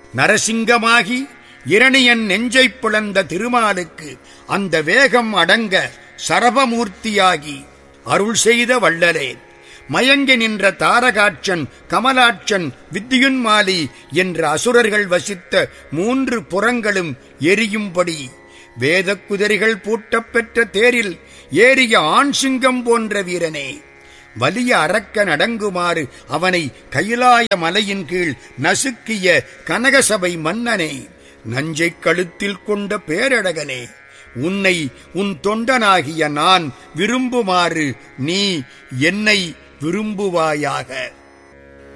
நரசிங்கமாகி இரணியன் நெஞ்சைப் பிளந்த திருமாலுக்கு அந்த வேகம் அடங்க சரபமூர்த்தியாகி அருள் செய்த வள்ளலே, மயங்கி நின்ற தாரகாட்சன், கமலாட்சன், வித்தியுன்மாலி என்ற அசுரர்கள் வசித்த 3 புறங்களும் எரியும்படி வேதக் குதிரைகள் பூட்டப் பெற்ற தேரில் ஏறிய ஆண் சிங்கம் போன்ற வீரனே, வலிய அரக்க நடங்குமாறு அவனை கைலாய மலையின் கீழ் நசுக்கிய கனகசபை மன்னனே, நஞ்சைக் கழுத்தில் கொண்ட பேரழகனே, உன்னை உன் தொண்டனாகிய நான் விரும்புமாறு நீ என்னை விரும்புவாயாக.